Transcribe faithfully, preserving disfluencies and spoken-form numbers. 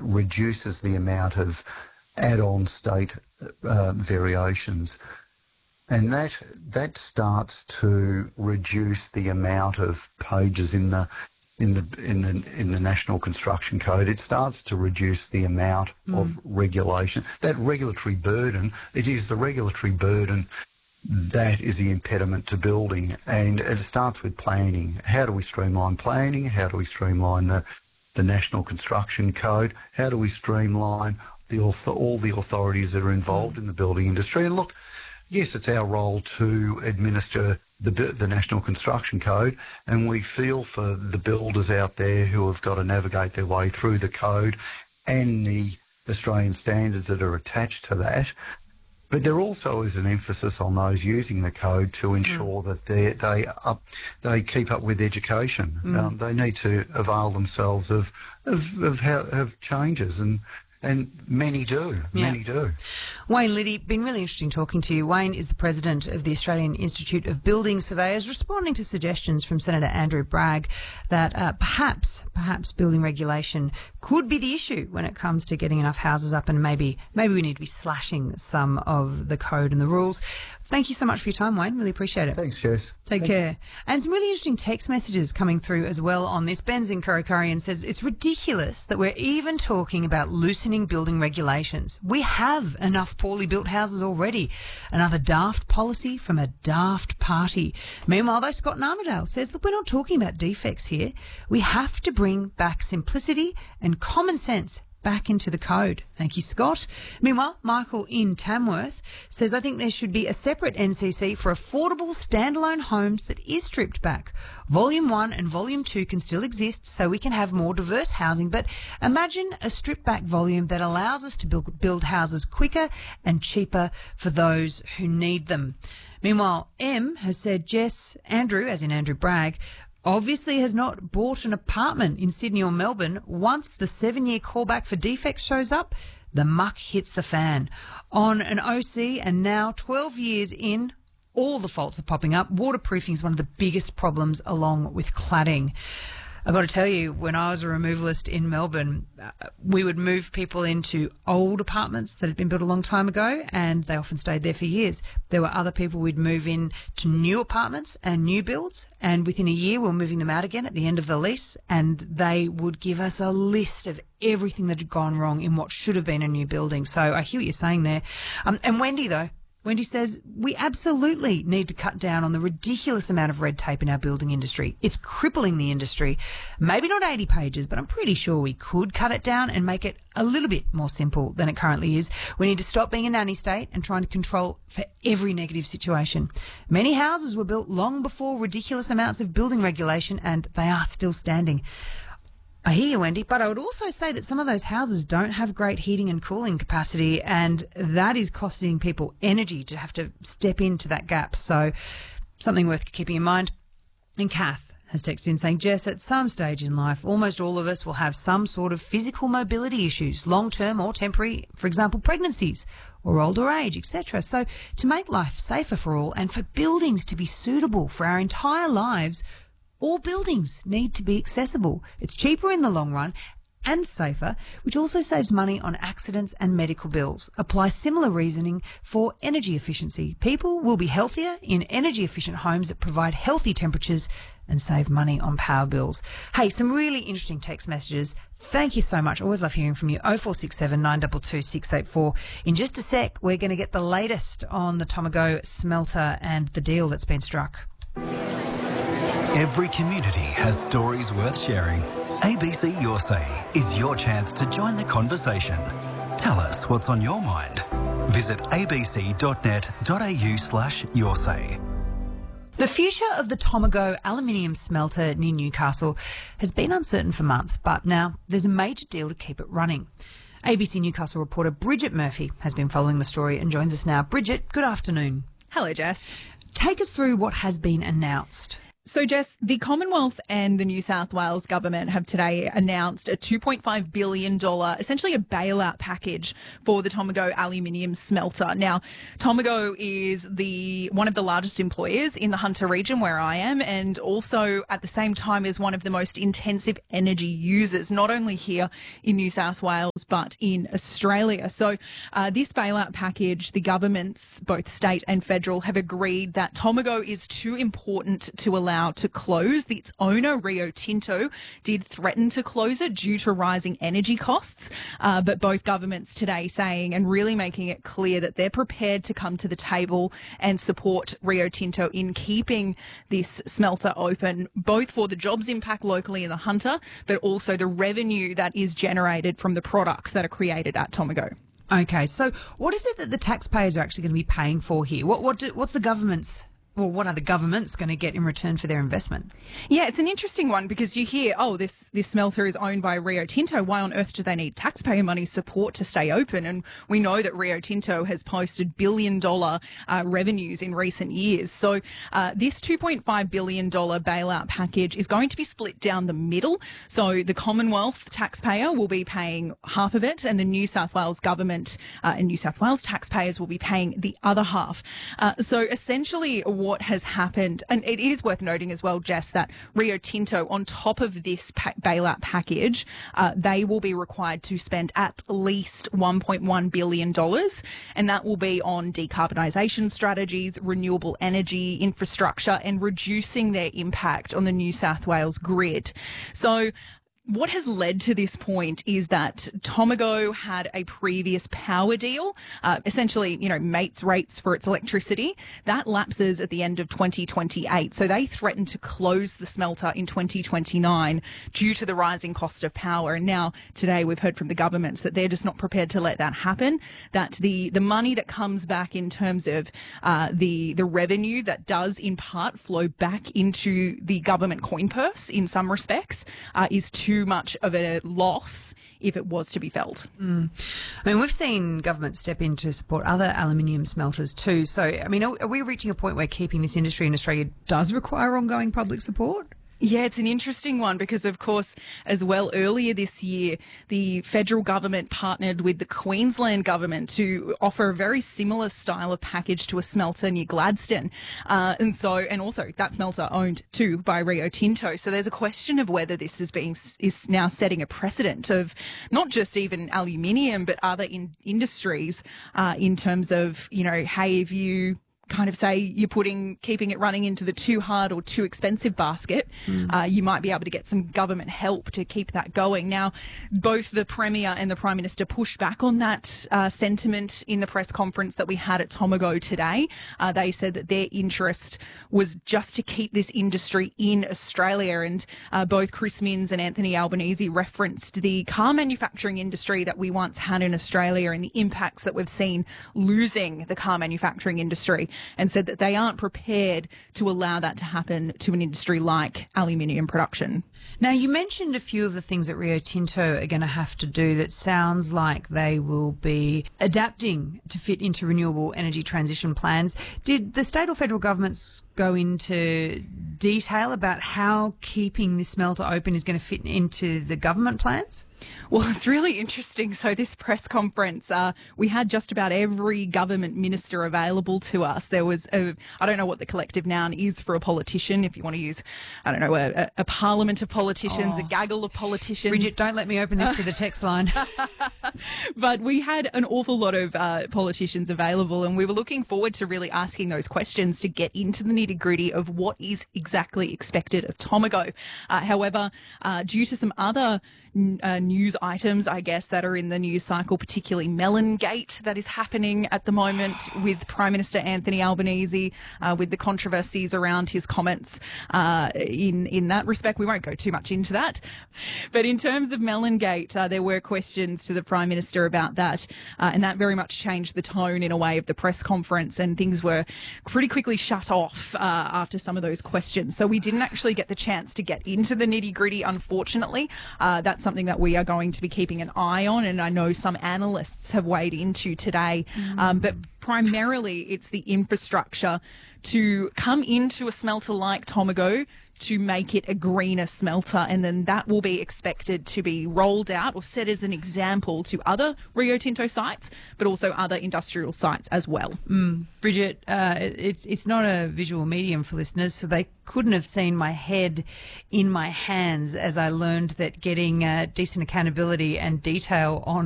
reduces the amount of add-on state uh, variations. And that that starts to reduce the amount of pages in the in the in the in the National Construction Code. It starts to reduce the amount mm. of regulation. That regulatory burden, it is the regulatory burden that is the impediment to building, and it starts with planning. How do we streamline planning? How do we streamline the the National Construction Code? How do we streamline the all the authorities that are involved mm. in the building industry? And look, yes, it's our role to administer the the National Construction Code, and we feel for the builders out there who have got to navigate their way through the code and the Australian standards that are attached to that. But there also is an emphasis on those using the code to ensure mm. that they they up, they keep up with education. Mm. Um, they need to avail themselves of of of, how, of changes, and and many do. Yeah. Many do. Wayne Liddy, been really interesting talking to you. Wayne is the president of the Australian Institute of Building Surveyors, responding to suggestions from Senator Andrew Bragg that uh, perhaps perhaps building regulation could be the issue when it comes to getting enough houses up, and maybe maybe we need to be slashing some of the code and the rules. Thank you so much for your time, Wayne. Really appreciate it. Thanks, Jess. Take Thank care. You. And some really interesting text messages coming through as well on this. Ben's in Kurrikurian says, it's ridiculous that we're even talking about loosening building regulations. We have enough poorly built houses already. Another daft policy from a daft party. Meanwhile, though, Scott in Armidale says that we're not talking about defects here. We have to bring back simplicity and common sense back into the code. Thank you, Scott. Meanwhile, Michael in Tamworth says, I think there should be a separate N C C for affordable standalone homes that is stripped back. Volume one and Volume two can still exist so we can have more diverse housing, but imagine a stripped back volume that allows us to build, build houses quicker and cheaper for those who need them. Meanwhile, M has said, Jess, Andrew, as in Andrew Bragg, obviously has not bought an apartment in Sydney or Melbourne. Once the seven-year callback for defects shows up, the muck hits the fan. On an O C, and now twelve years in, all the faults are popping up. Waterproofing is one of the biggest problems, along with cladding. I've got to tell you, when I was a removalist in Melbourne, uh, we would move people into old apartments that had been built a long time ago, and they often stayed there for years. There were other people we'd move in to new apartments and new builds, and within a year we were moving them out again at the end of the lease, and they would give us a list of everything that had gone wrong in what should have been a new building. So I hear what you're saying there. Um, and Wendy, though, Wendy says, we absolutely need to cut down on the ridiculous amount of red tape in our building industry. It's crippling the industry. Maybe not eighty pages, but I'm pretty sure we could cut it down and make it a little bit more simple than it currently is. We need to stop being a nanny state and trying to control for every negative situation. Many houses were built long before ridiculous amounts of building regulation, and they are still standing. I hear you, Wendy, but I would also say that some of those houses don't have great heating and cooling capacity, and that is costing people energy to have to step into that gap. So something worth keeping in mind. And Kath has texted in saying, Jess, at some stage in life, almost all of us will have some sort of physical mobility issues, long-term or temporary, for example, pregnancies or older age, et cetera. So to make life safer for all and for buildings to be suitable for our entire lives, all buildings need to be accessible. It's cheaper in the long run and safer, which also saves money on accidents and medical bills. Apply similar reasoning for energy efficiency. People will be healthier in energy efficient homes that provide healthy temperatures and save money on power bills. Hey, some really interesting text messages. Thank you so much. Always love hearing from you. oh four six seven, nine two two, six eight four. In just a sec, we're going to get the latest on the Tomago smelter and the deal that's been struck. Every community has stories worth sharing. A B C Your Say is your chance to join the conversation. Tell us what's on your mind. Visit abc.net.au slash your say. The future of the Tomago aluminium smelter near Newcastle has been uncertain for months, but now there's a major deal to keep it running. A B C Newcastle reporter Bridget Murphy has been following the story and joins us now. Bridget, good afternoon. Hello, Jess. Take us through what has been announced. So, Jess, the Commonwealth and the New South Wales government have today announced a two point five billion dollars, essentially a bailout package for the Tomago aluminium smelter. Now, Tomago is the one of the largest employers in the Hunter region where I am, and also at the same time is one of the most intensive energy users, not only here in New South Wales but in Australia. So uh, this bailout package, the governments, both state and federal, have agreed that Tomago is too important to allow to close. Its owner, Rio Tinto, did threaten to close it due to rising energy costs. Uh, but both governments today saying and really making it clear that they're prepared to come to the table and support Rio Tinto in keeping this smelter open, both for the jobs impact locally in the Hunter, but also the revenue that is generated from the products that are created at Tomago. Okay, so what is it that the taxpayers are actually going to be paying for here? What, what do, what's the government's Well, what are the governments going to get in return for their investment? Yeah, it's an interesting one because you hear, oh, this, this smelter is owned by Rio Tinto. Why on earth do they need taxpayer money support to stay open? And we know that Rio Tinto has posted billion dollar uh, revenues in recent years. So uh, this two point five billion dollars bailout package is going to be split down the middle. So the Commonwealth taxpayer will be paying half of it, and the New South Wales government uh, and New South Wales taxpayers will be paying the other half. Uh, so essentially, what has happened, and it is worth noting as well, Jess, that Rio Tinto, on top of this pa- bailout package, uh, they will be required to spend at least one point one billion dollars, and that will be on decarbonisation strategies, renewable energy infrastructure, and reducing their impact on the New South Wales grid. So what has led to this point is that Tomago had a previous power deal, uh, essentially, you know, mates rates for its electricity. That lapses at the end of twenty twenty-eight. So they threatened to close the smelter in twenty twenty-nine due to the rising cost of power. And now today we've heard from the governments that they're just not prepared to let that happen, that the, the money that comes back in terms of uh, the, the revenue that does in part flow back into the government coin purse in some respects uh, is too much of a loss if it was to be felt. Mm. I mean, we've seen governments step in to support other aluminium smelters too. So, I mean, are, are we reaching a point where keeping this industry in Australia does require ongoing public support? Yeah, it's an interesting one because, of course, as well, earlier this year, the federal government partnered with the Queensland government to offer a very similar style of package to a smelter near Gladstone. Uh, and so, and also that smelter owned too by Rio Tinto. So there's a question of whether this is being, is now setting a precedent of not just even aluminium, but other in, industries, uh, in terms of, you know, hey, if you kind of say you're putting, keeping it running into the too hard or too expensive basket, mm. uh, you might be able to get some government help to keep that going. Now, both the Premier and the Prime Minister pushed back on that uh, sentiment in the press conference that we had at Tomago today. Uh, they said that their interest was just to keep this industry in Australia. And uh, both Chris Minns and Anthony Albanese referenced the car manufacturing industry that we once had in Australia and the impacts that we've seen losing the car manufacturing industry, and said that they aren't prepared to allow that to happen to an industry like aluminium production. Now, you mentioned a few of the things that Rio Tinto are going to have to do that sounds like they will be adapting to fit into renewable energy transition plans. Did the state or federal governments go into detail about how keeping this smelter open is going to fit into the government plans? Well, it's really interesting. So this press conference, uh, we had just about every government minister available to us. There was, a, I don't know what the collective noun is for a politician, if you want to use, I don't know, a, a parliament of politicians, oh. a gaggle of politicians. Bridget, don't let me open this to the text line. But we had an awful lot of uh, politicians available, and we were looking forward to really asking those questions to get into the nitty-gritty of what is exactly expected of Tomago. Uh, however, uh, due to some other Uh, news items, I guess, that are in the news cycle, particularly Melongate that is happening at the moment with Prime Minister Anthony Albanese, uh, with the controversies around his comments uh, in, in that respect. We won't go too much into that. But in terms of Melongate, uh, there were questions to the Prime Minister about that, uh, and that very much changed the tone in a way of the press conference, and things were pretty quickly shut off uh, after some of those questions. So we didn't actually get the chance to get into the nitty-gritty, unfortunately. Uh, that's something that we are going to be keeping an eye on, and I know some analysts have weighed into today. Mm. Um, but primarily it's the infrastructure to come into a smelter like Tomago to make it a greener smelter, and then that will be expected to be rolled out or set as an example to other Rio Tinto sites, but also other industrial sites as well. Mm. Bridget, uh, it's it's not a visual medium for listeners, so they couldn't have seen my head in my hands as I learned that getting uh, decent accountability and detail on